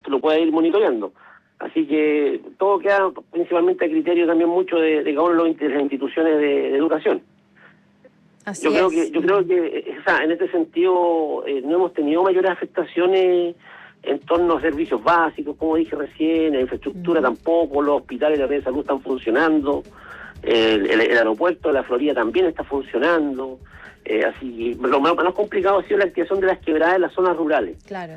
se lo pueda ir monitoreando. Así que todo queda principalmente a criterio también mucho de cada una de las instituciones de educación. Yo creo que o sea, en este sentido no hemos tenido mayores afectaciones en torno a servicios básicos, como dije recién, la infraestructura tampoco, los hospitales de la red de salud están funcionando, el aeropuerto de la Florida también está funcionando, así que lo más complicado ha sido la activación de las quebradas en las zonas rurales. Claro.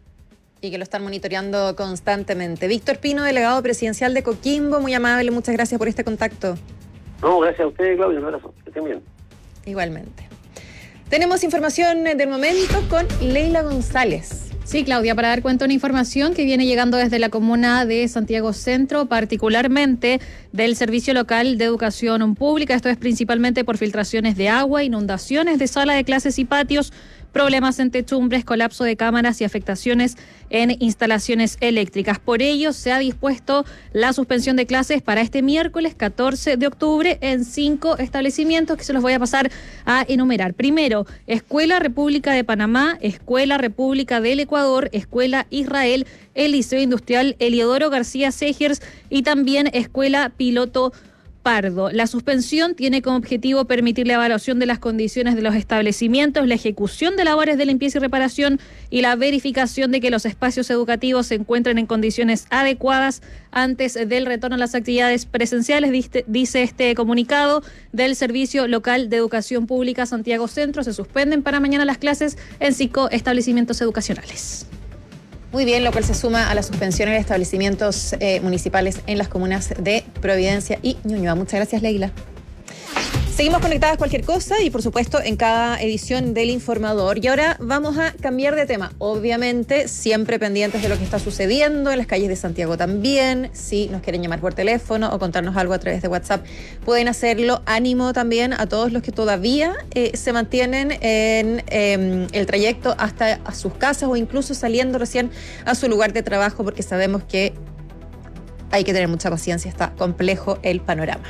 Y que lo están monitoreando constantemente. Víctor Pino, delegado presidencial de Coquimbo, muy amable, muchas gracias por este contacto. No, gracias a ustedes, Claudio, un abrazo, que estén bien. Igualmente. Tenemos información del momento con Leila González. Sí, Claudia, para dar cuenta de una información que viene llegando desde la comuna de Santiago Centro, particularmente del Servicio Local de Educación Pública. Esto es principalmente por filtraciones de agua, inundaciones de sala de clases y patios, problemas en techumbres, colapso de cámaras y afectaciones en instalaciones eléctricas. Por ello, se ha dispuesto la suspensión de clases para este miércoles 14 de octubre en 5 establecimientos que se los voy a pasar a enumerar. Primero, Escuela República de Panamá, Escuela República del Ecuador, Escuela Israel, el Liceo Industrial Eliodoro García Segers y también Escuela Piloto Pardo. La suspensión tiene como objetivo permitir la evaluación de las condiciones de los establecimientos, la ejecución de labores de limpieza y reparación y la verificación de que los espacios educativos se encuentren en condiciones adecuadas antes del retorno a las actividades presenciales, dice este comunicado del Servicio Local de Educación Pública Santiago Centro. Se suspenden para mañana las clases en 5 establecimientos educacionales. Muy bien, lo cual se suma a la suspensión de establecimientos municipales en las comunas de Providencia y Ñuñoa. Muchas gracias, Leila. Seguimos conectadas a cualquier cosa y, por supuesto, en cada edición del Informador. Y ahora vamos a cambiar de tema. Obviamente, siempre pendientes de lo que está sucediendo en las calles de Santiago también. Si nos quieren llamar por teléfono o contarnos algo a través de WhatsApp, pueden hacerlo. Ánimo también a todos los que todavía se mantienen en el trayecto hasta a sus casas o incluso saliendo recién a su lugar de trabajo, porque sabemos que hay que tener mucha paciencia. Está complejo el panorama.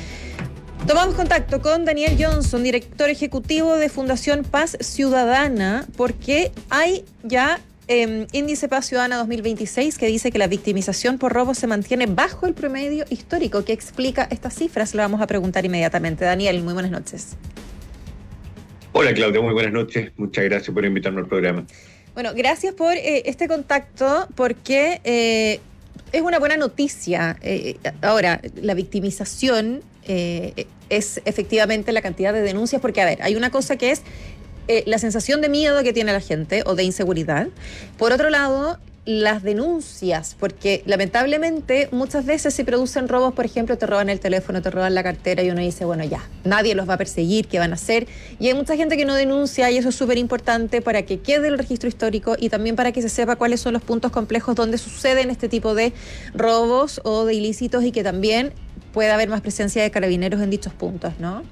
Tomamos contacto con Daniel Johnson, director ejecutivo de Fundación Paz Ciudadana, porque hay ya índice Paz Ciudadana 2026 que dice que la victimización por robo se mantiene bajo el promedio histórico. ¿Qué explica estas cifras? Le vamos a preguntar inmediatamente. Daniel, muy buenas noches. Hola, Claudia, muy buenas noches. Muchas gracias por invitarme al programa. Bueno, gracias por este contacto, porque es una buena noticia. Ahora, la victimización es efectivamente la cantidad de denuncias, porque, a ver, hay una cosa que es la sensación de miedo que tiene la gente o de inseguridad. Por otro lado, las denuncias, porque lamentablemente muchas veces se producen robos, por ejemplo, te roban el teléfono, te roban la cartera y uno dice, bueno, ya, nadie los va a perseguir, ¿qué van a hacer? Y hay mucha gente que no denuncia y eso es súper importante para que quede el registro histórico y también para que se sepa cuáles son los puntos complejos donde suceden este tipo de robos o de ilícitos y que también pueda haber más presencia de carabineros en dichos puntos, ¿no?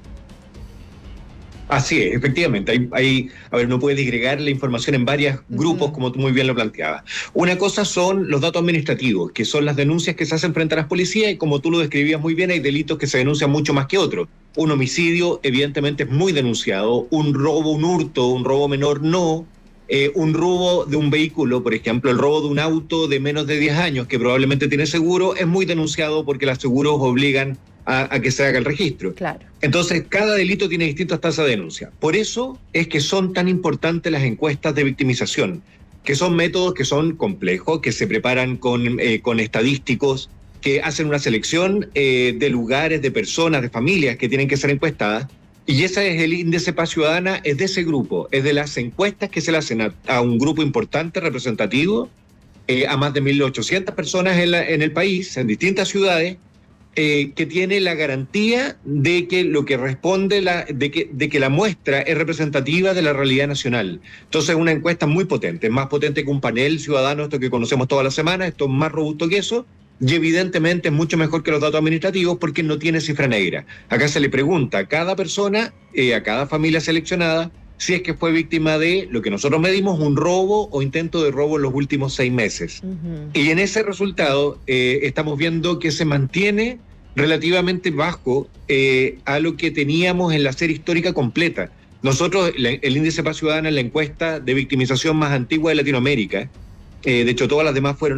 Así es, efectivamente. A ver, uno puede disgregar la información en varios grupos, como tú muy bien lo planteabas. Una cosa son los datos administrativos, que son las denuncias que se hacen frente a las policías, y como tú lo describías muy bien, hay delitos que se denuncian mucho más que otros. Un homicidio, evidentemente, es muy denunciado. Un robo, un hurto, un robo menor, no. Un robo de un vehículo, por ejemplo, el robo de un auto de menos de 10 años, que probablemente tiene seguro, es muy denunciado porque los seguros obligan a que se haga el registro. Claro. Entonces, cada delito tiene distintas tasas de denuncia. Por eso es que son tan importantes las encuestas de victimización, que son métodos que son complejos, que se preparan con estadísticos, que hacen una selección de lugares, de personas, de familias que tienen que ser encuestadas. Y ese es el índice Paz Ciudadana, es de ese grupo, es de las encuestas que se le hacen a un grupo importante, representativo, a más de 1.800 personas en el país, en distintas ciudades, que tiene la garantía de que lo que responde, de que la muestra es representativa de la realidad nacional. Entonces es una encuesta muy potente, es más potente que un panel ciudadano, esto que conocemos toda la semana, esto es más robusto que eso, y evidentemente es mucho mejor que los datos administrativos porque no tiene cifra negra. Acá se le pregunta a cada persona, a cada familia seleccionada, si es que fue víctima de lo que nosotros medimos, un robo o intento de robo en los últimos 6 meses. Y en ese resultado estamos viendo que se mantiene relativamente bajo a lo que teníamos en la serie histórica completa. Nosotros, el índice Paz Ciudadana es la encuesta de victimización más antigua de Latinoamérica. De hecho, todas las demás fueron